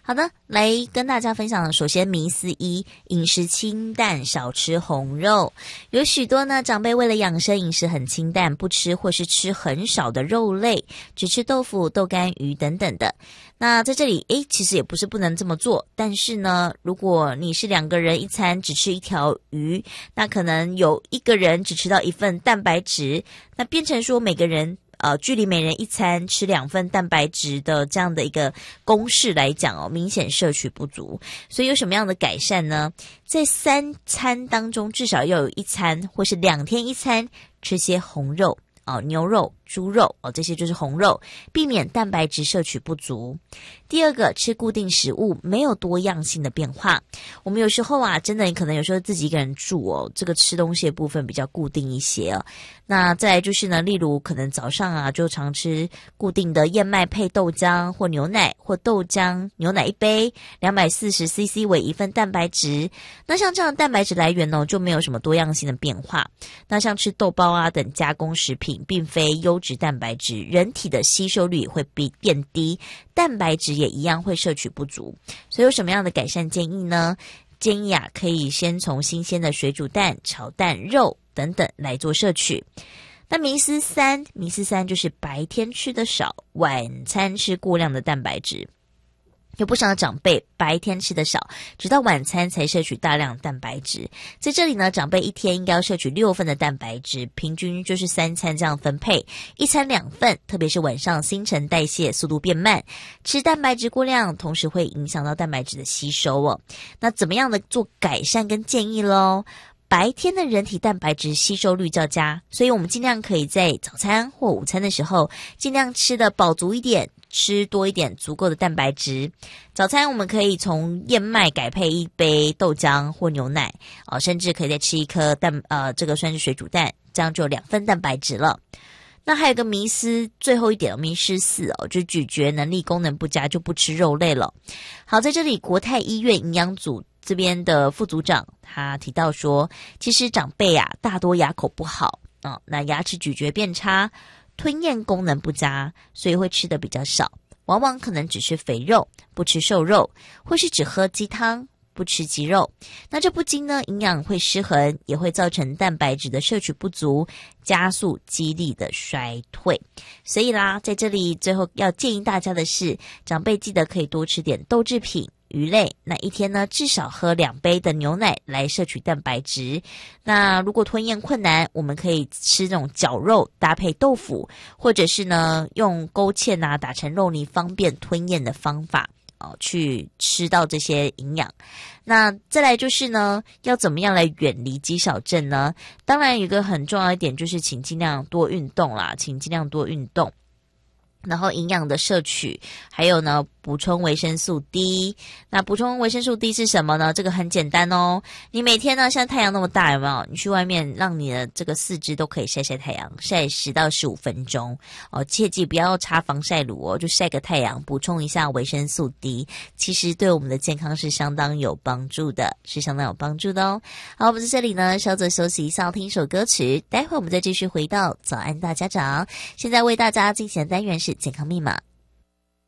好的，来跟大家分享。首先，迷思一：饮食清淡，少吃红肉。有许多呢长辈为了养生，饮食很清淡，不吃或是吃很少的肉类，只吃豆腐、豆干、鱼等等的。那在这里，其实也不是不能这么做，但是呢，如果你是2个人一餐只吃1条鱼，那可能有1个人只吃到1份蛋白质，那变成说每个人距离每人1餐吃2份蛋白质的这样的一个公式来讲明显摄取不足。所以有什么样的改善呢？在3餐当中至少要有1餐或是2天1餐吃些红肉牛肉、猪肉这些就是红肉，避免蛋白质摄取不足。第二个，吃固定食物，没有多样性的变化。我们有时候真的可能有时候自己一个人住这个吃东西的部分比较固定一些那再来就是呢，例如可能早上就常吃固定的燕麦配豆浆或牛奶，或豆浆牛奶1杯240cc 为1份蛋白质。那像这样的蛋白质来源就没有什么多样性的变化。那像吃豆包等加工食品并非优质蛋白质，人体的吸收率会变低，蛋白质也一样会摄取不足。所以有什么样的改善建议呢？建议可以先从新鲜的水煮蛋、炒蛋、肉等等来做摄取。那迷思三就是白天吃的少，晚餐吃过量的蛋白质。有不少的长辈白天吃的少，直到晚餐才摄取大量蛋白质。在这里呢，长辈1天应该要摄取6份的蛋白质，平均就是3餐这样分配，1餐2份，特别是晚上新陈代谢速度变慢，吃蛋白质过量，同时会影响到蛋白质的吸收那怎么样的做改善跟建议咯？白天的人体蛋白质吸收率较佳，所以我们尽量可以在早餐或午餐的时候尽量吃的饱足一点，吃多一点足够的蛋白质。早餐我们可以从燕麦改配1杯豆浆或牛奶甚至可以再吃1颗这个算是水煮蛋，这样就有2份蛋白质了。那还有个迷思，最后一点迷思4就是咀嚼能力功能不佳就不吃肉类了。好，在这里国泰医院营养组这边的副组长他提到说，其实长辈大多牙口不好那牙齿咀嚼变差，吞咽功能不佳，所以会吃的比较少，往往可能只吃肥肉，不吃瘦肉，或是只喝鸡汤，不吃鸡肉。那这不禁呢，营养会失衡，也会造成蛋白质的摄取不足，加速肌力的衰退。所以啦，在这里最后要建议大家的是，长辈记得可以多吃点豆制品、鱼类，那1天呢至少喝2杯的牛奶来摄取蛋白质。那如果吞咽困难，我们可以吃这种绞肉搭配豆腐，或者是呢用勾芡打成肉泥，方便吞咽的方法去吃到这些营养。那再来就是呢，要怎么样来远离肌少症呢？当然有一个很重要一点就是请尽量多运动啦，然后营养的摄取，还有呢补充维生素 D。 那补充维生素 D 是什么呢？这个很简单你每天呢像太阳那么大，有没有？你去外面让你的这个4肢都可以晒晒太阳，晒10到15分钟切记不要擦防晒乳就晒个太阳，补充一下维生素 D， 其实对我们的健康是相当有帮助的好，我们在这里呢稍作休息一下，听一首歌曲，待会我们再继续回到早安大家长。现在为大家进行的单元是健康密码。